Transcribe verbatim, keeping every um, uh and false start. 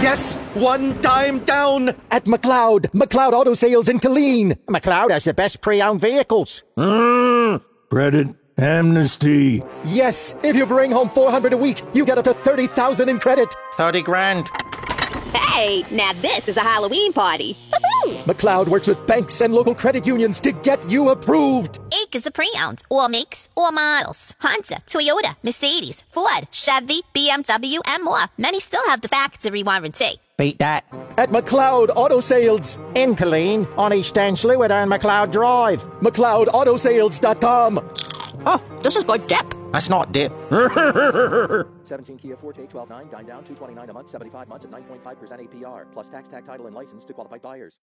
Yes, one time down. At McLeod, McLeod Auto Sales in Killeen. McLeod has the best pre-owned vehicles. Mm, credit amnesty. Yes, if you bring home four hundred a week, you get up to thirty thousand in credit. thirty grand. Hey, now this is a Halloween party. McLeod works with banks and local credit unions to get you approved. Acres of pre-owned, all makes, all models. Honda, Toyota, Mercedes, Ford, Chevy, B M W, and more. Many still have the factory warranty. Beat that. At McLeod Auto Sales. In Killeen, on East End Sluit and McLeod Drive. McLeod Auto Sales dot com. Oh, this is good dip. That's not dip. seventeen Kia Forte, twelve nine, dine down, two twenty-nine a month, seventy-five months at nine point five percent A P R. Plus tax, tag, title, and license to qualified buyers.